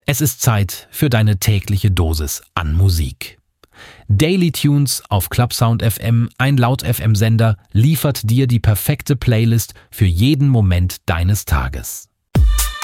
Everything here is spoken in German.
Es ist Zeit für deine tägliche Dosis an Musik. Daily Tunes auf Clubsound FM, ein Laut-FM-Sender, liefert dir die perfekte Playlist für jeden Moment deines Tages.